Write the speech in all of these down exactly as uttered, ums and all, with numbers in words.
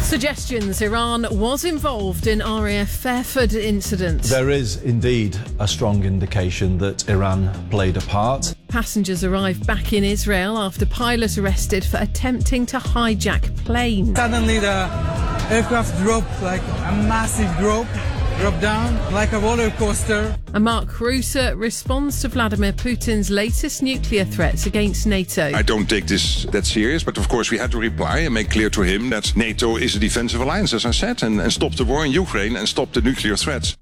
Suggestions Iran was involved in R A F Fairford incident. There is indeed a strong indication that Iran played a part. Passengers arrived back in Israel after pilot arrested for attempting to hijack plane. Suddenly the aircraft dropped like a massive drop, dropped down like a roller coaster. And Mark Rutte responds to Vladimir Putin's latest nuclear threats against NATO. I don't take this that serious, but of course we had to reply and make clear to him that NATO is a defensive alliance, as I said, and, and stop the war in Ukraine and stop the nuclear threats.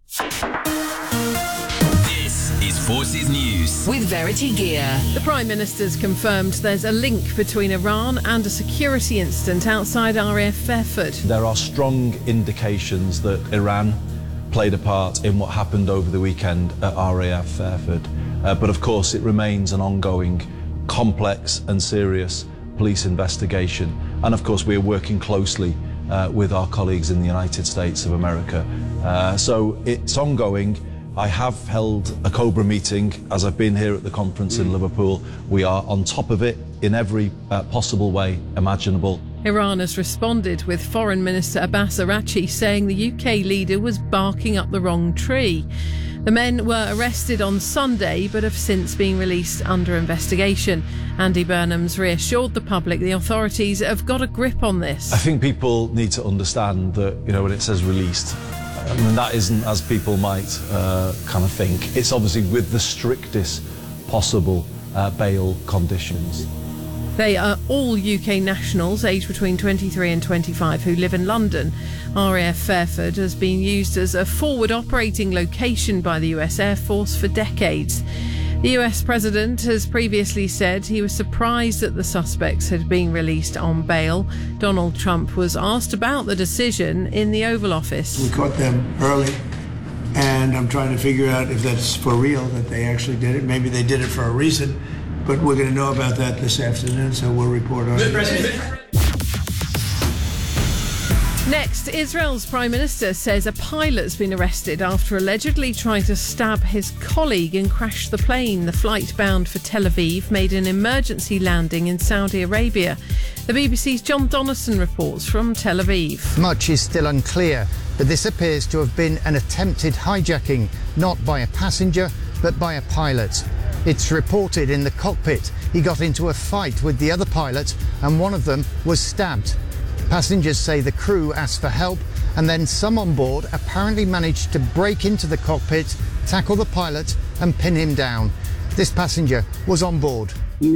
This is Forces News with Verity Gear. The Prime Minister's confirmed there's a link between Iran and a security incident outside R A F Fairford. There are strong indications that Iran played a part in what happened over the weekend at R A F Fairford. Uh, but of course it remains an ongoing, complex and serious police investigation. And of course we are working closely uh, with our colleagues in the United States of America. Uh, so it's ongoing. I have held a COBRA meeting as I've been here at the conference in Liverpool. We are on top of it in every uh, possible way imaginable. Iran has responded with Foreign Minister Abbas Araghchi saying the U K leader was barking up the wrong tree. The men were arrested on Sunday but have since been released under investigation. Andy Burnham's reassured the public the authorities have got a grip on this. I think people need to understand that, you know, when it says released, I mean, that isn't as people might uh, kind of think. It's obviously with the strictest possible uh, bail conditions. They are all U K nationals aged between twenty-three and twenty-five who live in London. R A F Fairford has been used as a forward operating location by the U S Air Force for decades. The U S President has previously said he was surprised that the suspects had been released on bail. Donald Trump was asked about the decision in the Oval Office. We caught them early, and I'm trying to figure out if that's for real, that they actually did it. Maybe they did it for a reason. But we're going to know about that this afternoon, so we'll report on it. Next, Israel's Prime Minister says a pilot's been arrested after allegedly trying to stab his colleague and crash the plane. The flight bound for Tel Aviv made an emergency landing in Saudi Arabia. The B B C's John Donaldson reports from Tel Aviv. Much is still unclear, but this appears to have been an attempted hijacking, not by a passenger, but by a pilot. It's reported in the cockpit he got into a fight with the other pilot and one of them was stabbed. Passengers say the crew asked for help and then some on board apparently managed to break into the cockpit, tackle the pilot and pin him down. This passenger was on board.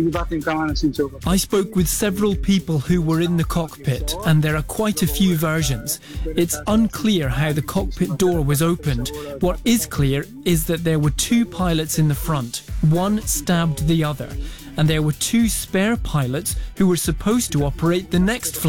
I spoke with several people who were in the cockpit and there are quite a few versions. It's unclear how the cockpit door was opened. What is clear is that there were two pilots in the front. One stabbed the other and there were two spare pilots who were supposed to operate the next flight.